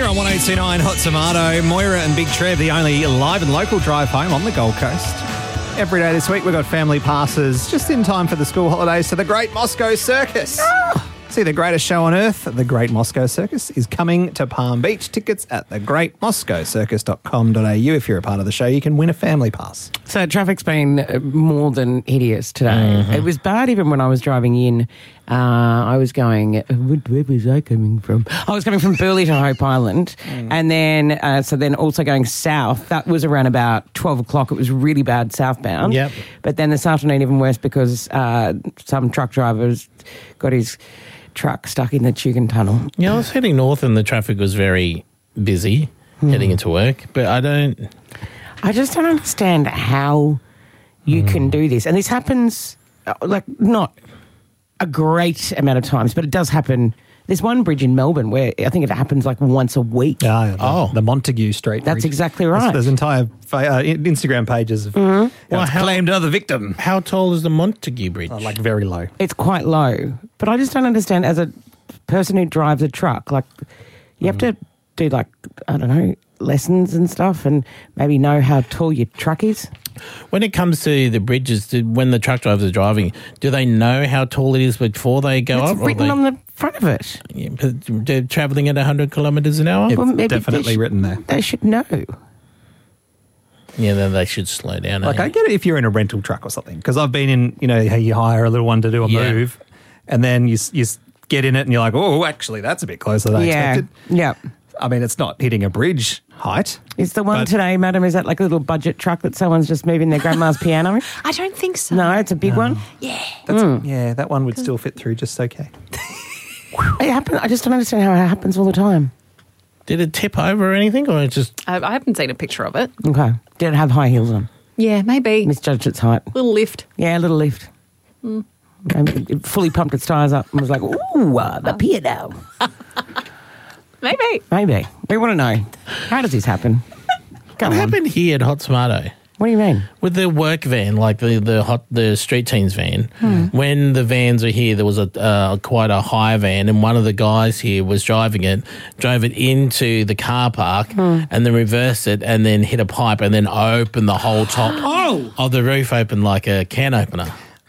Here on 1029 Hot Tomato, Moira and Big Trev, the only live and local drive home on the Gold Coast. Every day this week we've got family passes just in time for the school holidays to the Great Moscow Circus. See the greatest show on earth, the Great Moscow Circus, is coming to Palm Beach. Tickets at thegreatmoscowcircus.com.au. If you're a part of the show, you can win a family pass. So traffic's been more than hideous today. Mm-hmm. It was bad even when I was driving in. I was going, where was I coming from? I was coming from Burleigh to Hope Island. And then, then also going south. That was around about 12 o'clock. It was really bad southbound. Yep. But then this afternoon, even worse because some truck drivers got his truck stuck in the Tugun Tunnel. Yeah, I was heading north and the traffic was very busy heading into work, but I just don't understand how you can do this. And this happens, not a great amount of times, but it does happen. There's one bridge in Melbourne where I think it happens like once a week. The Montague Street That's Bridge. exactly right. There's entire Instagram pages of claimed another victim. How tall is the Montague Bridge? Like very low. It's quite low. But I just don't understand, as a person who drives a truck, you have to do lessons and stuff and maybe know how tall your truck is. When it comes to the bridges, when the truck drivers are driving, do they know how tall it is before they go up? It's written on the front of it. Yeah, but they're travelling at 100 kilometres an hour? It's definitely written there. They should know. Yeah, then they should slow down. I get it if you're in a rental truck or something, because I've been in, you hire a little one to do a move, and then you get in it and you're like, oh, actually, that's a bit closer than I expected. Yeah. I mean, it's not hitting a bridge height. Is the one today, madam, is that like a little budget truck that someone's just moving their grandma's piano in? I don't think so. No, it's a big one. Yeah. Yeah, that one would still fit through just okay. It happens. I just don't understand how it happens all the time. Did it tip over or anything, or it just... I haven't seen a picture of it. Okay. Did it have high heels on? Yeah, maybe. Misjudged its height. Little lift. Yeah, a little lift. It fully pumped its tyres up and was like, ooh, the piano. Maybe. We want to know, how does this happen? Go What on. happened here at Hot Tomato? What do you mean? With the work van, like the street teams van, when the vans were here, there was quite a high van, and one of the guys here was drove it into the car park, and then reversed it, and then hit a pipe, and then opened the whole top of the roof, open like a can opener.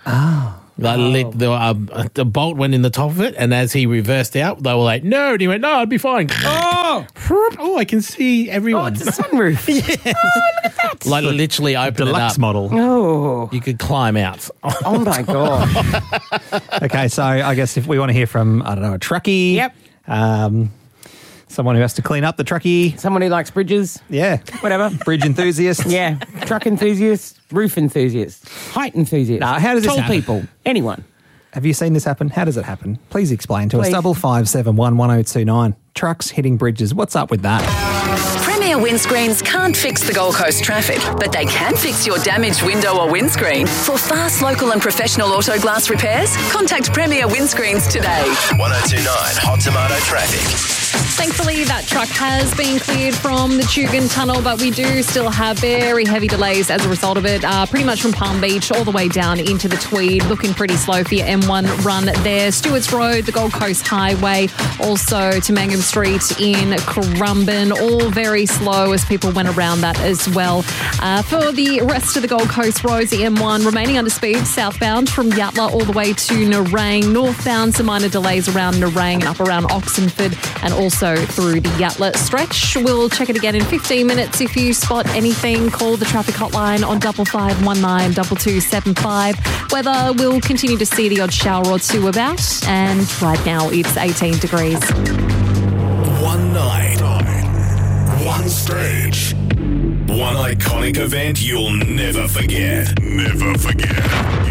The bolt went in the top of it, and as he reversed out, they were like, no, and he went, no, I'd be fine. Oh, I can see everyone. Oh, it's a sunroof. Yes. Look at that. Like literally open it Deluxe up. model. Oh. You could climb out. Oh, my God. Okay, so I guess if we want to hear from, a truckie. Yep. Someone who has to clean up the truckie. Someone who likes bridges. Yeah. Whatever. Bridge enthusiast. Yeah. Truck enthusiasts, roof enthusiasts, height enthusiasts. Now, how does this tall happen? people. Anyone. Have you seen this happen? How does it happen? Please explain to us. Please. 5571 1029. Trucks hitting bridges. What's up with that? Premier Windscreens can't fix the Gold Coast traffic, but they can fix your damaged window or windscreen. For fast, local and professional auto glass repairs, contact Premier Windscreens today. 1029 Hot Tomato Traffic. Thankfully, that truck has been cleared from the Tugun Tunnel, but we do still have very heavy delays as a result of it. Pretty much from Palm Beach all the way down into the Tweed. Looking pretty slow for your M1 run there. Stewart's Road, the Gold Coast Highway, also to Mangum Street in Currumbin. All very slow as people went around that as well. For the rest of the Gold Coast roads, the M1 remaining under speed southbound from Yatala all the way to Nerang. Northbound, some minor delays around Nerang and up around Oxenford and also through the Yatala stretch. We'll check it again in 15 minutes. If you spot anything, call the traffic hotline on 5519 2275. Weather, we'll continue to see the odd shower or two about, and right now it's 18 degrees. One night, one stage, one iconic event you'll never forget. Never forget.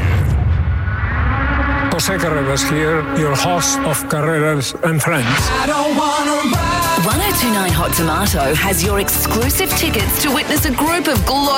Jose Carreras here, your host of Carreras and Friends. 1029 Hot Tomato has your exclusive tickets to witness a group of global